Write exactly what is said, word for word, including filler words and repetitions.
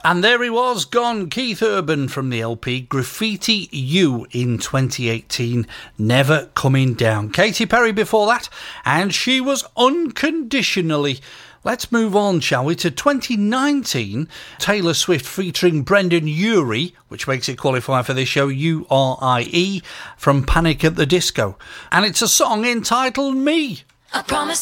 And there he was, gone, Keith Urban from the L P Graffiti You in twenty eighteen, Never Coming Down. Katy Perry before that, and she was Unconditionally. Let's move on, shall we, to twenty nineteen. Taylor Swift featuring Brendan Urie, which makes it qualify for this show, U R I E, from Panic at the Disco. And it's a song entitled Me. I promise